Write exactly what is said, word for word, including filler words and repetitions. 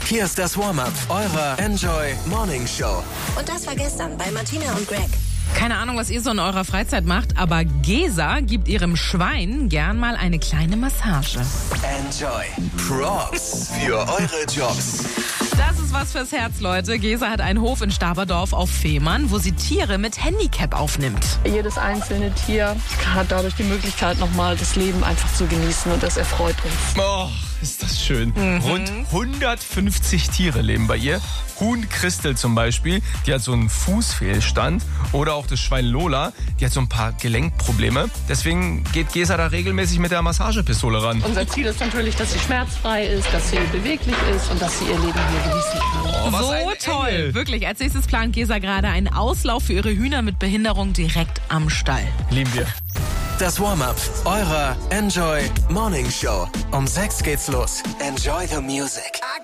Hier ist das Warm-up eurer Enjoy Morning Show. Und das war gestern bei Martina und Greg. Keine Ahnung, was ihr so in eurer Freizeit macht, aber Gesa gibt ihrem Schwein gern mal eine kleine Massage. Enjoy. Props für eure Jobs. Das ist was fürs Herz, Leute. Gesa hat einen Hof in Staberdorf auf Fehmarn, wo sie Tiere mit Handicap aufnimmt. Jedes einzelne Tier hat dadurch die Möglichkeit, nochmal das Leben einfach zu genießen, und das erfreut uns. Oh, ist das schön. Mhm. Rund hundertfünfzig Tiere leben bei ihr. Huhn Christel zum Beispiel, die hat so einen Fußfehlstand. Oder auch das Schwein Lola, die hat so ein paar Gelenkprobleme. Deswegen geht Gesa da regelmäßig mit der Massagepistole ran. Unser Ziel ist natürlich, dass sie schmerzfrei ist, dass sie beweglich ist und dass sie ihr Leben hier genießen kann. Oh, was so ein toll. Engel. Wirklich, als nächstes plant Gesa gerade einen Auslauf für ihre Hühner mit Behinderung direkt am Stall. Lieben wir. Das Warm-up eurer Enjoy Morning Show. Um sechs geht's los. Enjoy the music.